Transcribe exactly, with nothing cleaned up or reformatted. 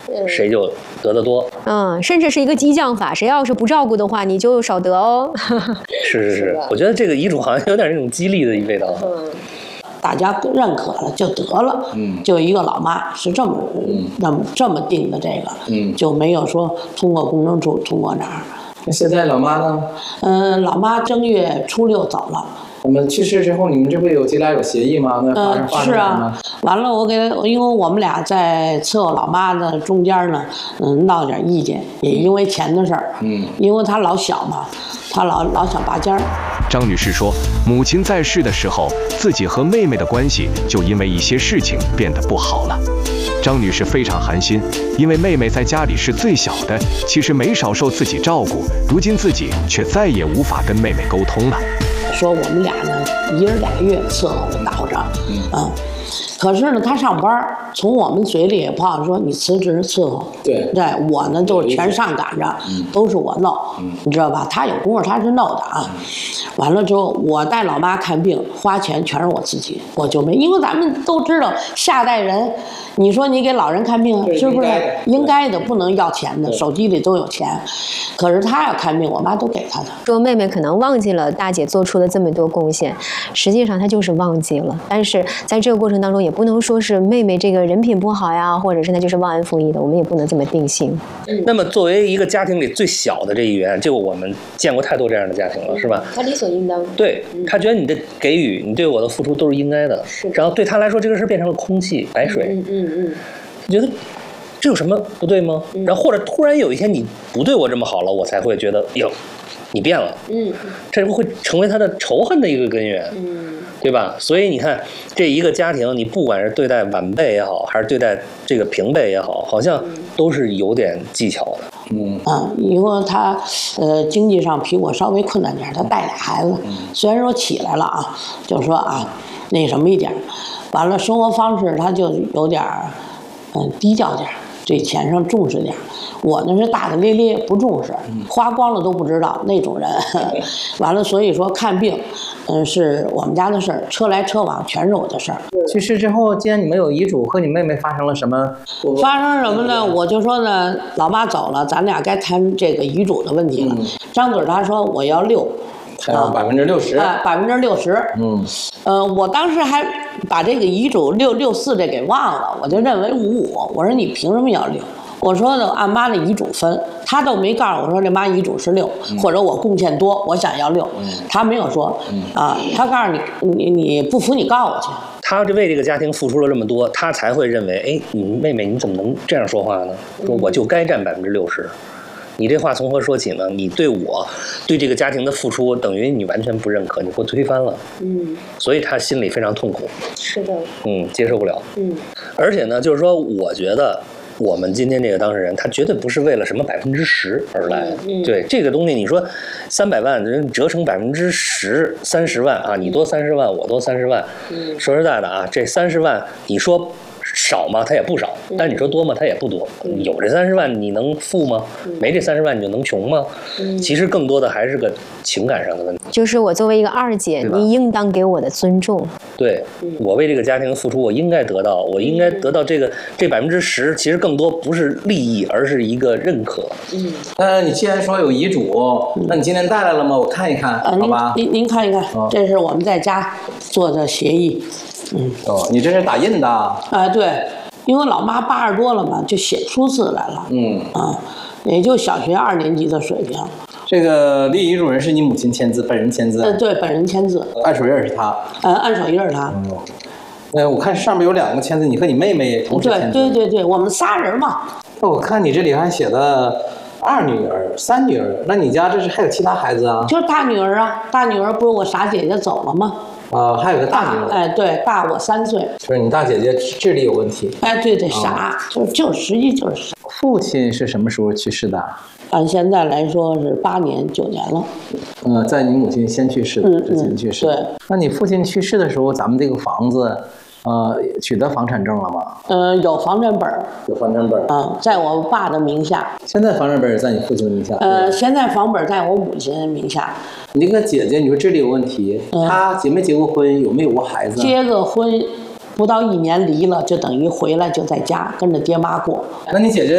谁就得的多。 嗯，甚至是一个激将法，谁要是不照顾的话，你就少得哦。 是是是，我觉得这个遗嘱好像有点那种激励的味道。 嗯， 大家认可了就得了，嗯，就一个老妈是这么，嗯，那么这么定的这个，嗯，就没有说通过公证处，通过哪儿。 那现在老妈呢？ 嗯，老妈正月初六走了。 我们去世之后，你们这不有姐俩有协议吗？那呃，是啊，完了，我给，因为我们俩在伺候老妈的中间呢，嗯，闹点意见，也因为钱的事儿，嗯，因为她老小嘛，她老老想拔尖儿。 张女士说，母亲在世的时候，自己和妹妹的关系就因为一些事情变得不好了。张女士非常寒心，因为妹妹在家里是最小的，其实没少受自己照顾，如今自己却再也无法跟妹妹沟通了。 说我们俩呢，一人俩月伺候着倒着，嗯，可是呢，他上班，从我们嘴里也不好说你辞职伺候， 对， 对我呢就全上赶着，都是我弄，你知道吧？他有功夫他是弄的啊。完了之后，我带老妈看病，花钱全是我自己，我就没，因为咱们都知道下代人，你说你给老人看病是不是应该的，不能要钱的，手机里都有钱。可是他要看病，我妈都给他的。 说妹妹可能忘记了大姐做出了这么多贡献，实际上她就是忘记了。但是在这个过程当中，也不能说是妹妹这个人品不好呀，或者是她就是忘恩负义的，我们也不能这么定性。 嗯、那么作为一个家庭里最小的这一员，就我们见过太多这样的家庭了，是吧？ 他理所应当。 对，他觉得你的给予，你对我的付出都是应该的，然后对他来说，这个事变成了空气、白水。 嗯嗯嗯， 觉得这有什么不对吗？嗯、然后或者突然有一天你不对我这么好了，我才会觉得哟，你变了。嗯，这会成为他的仇恨的一个根源。嗯，对吧？所以你看，这一个家庭，你不管是对待晚辈也好，还是对待这个平辈也好，好像都是有点技巧的。 嗯啊，因为他呃经济上比我稍微困难点，他带俩孩子，虽然说起来了啊，就说啊那什么一点，完了生活方式他就有点嗯低调点，对钱上重视点。我呢是大大咧咧不重视，花光了都不知道那种人。完了，所以说看病，嗯，是我们家的事儿，车来车往全是我的事儿。 去世之后，既然你们有遗嘱，和你妹妹发生了什么？ 发生什么呢？我就说呢，老妈走了，咱俩该谈这个遗嘱的问题了。嗯、张嘴他说我要六。 还有百分之六十啊，百分之六十。嗯，呃，我当时还把这个遗嘱六六四这给忘了，我就认为五五。我说你凭什么要六？我说呢，按妈的遗嘱分，他都没告诉我说这妈遗嘱是六，嗯、或者我贡献多，我想要六，嗯、他没有说，嗯、啊，他告诉你，你你不服你告我去。 他为这个家庭付出了这么多，他才会认为，哎，你妹妹你怎么能这样说话呢？说我就该占百分之六十。你这话从何说起呢？你对我对这个家庭的付出，等于你完全不认可，你给我推翻了。嗯，所以他心里非常痛苦。 是的。嗯， 接受不了。 嗯， 而且呢，就是说，我觉得我们今天这个当事人，他绝对不是为了什么百分之十而来。嗯，对这个东西，你说三百万人折成百分之十，三十万啊，你多三十万，我多三十万。嗯，说实在的啊，这三十万，你说少吗？它也不少，但是你说多吗？它也不多。嗯、有这三十万，你能富吗？嗯、没这三十万，你就能穷吗？嗯、其实更多的还是个情感上的问题。 就是我作为一个二姐，你应当给我的尊重。 对，嗯、我为这个家庭付出，我应该得到，我应该得到这个、嗯、这百分之十，其实更多不是利益，而是一个认可。 嗯，呃，你既然说有遗嘱，那你今天带来了吗？我看一看， 呃、 好吧？ 您您看一看，哦、这是我们在家做的协议。 嗯，哦，你这是打印的啊？ 啊，对，因为老妈八十多了嘛，就写出字来了。嗯啊，也就小学二年级的水平。 这个立遗嘱人是你母亲签字，本人签字？ 呃，对，本人签字。 按手印是他？ 呃，按手印是他。 嗯，呃，我看上面有两个签字，你和你妹妹同时签字。 对对对对，我们仨人嘛。 我看你这里还写的二女儿、三女儿，那你家这是还有其他孩子啊？ 就是大女儿啊，大女儿不是我傻姐姐走了吗？ 啊、呃，还有个大女儿， 哎，对，大我三岁。 就是你大姐姐智力有问题。 哎，对对，傻，就就实际就是傻。 父亲是什么时候去世的？ 按现在来说是八年九年了。 呃，在你母亲先去世的之前去世。 嗯嗯、对。 那你父亲去世的时候，咱们这个房子，呃，取得房产证了吗？ 呃，有房产本儿。有房产本儿。 嗯，在我爸的名下。 现在房产本儿在你父亲的名下。 呃，现在房本在我母亲的名下。 你那个姐姐，你说智力有问题，嗯、她结没结过婚？有没有过孩子？ 结个婚，不到一年离了，就等于回来就在家跟着爹妈过。 那你姐姐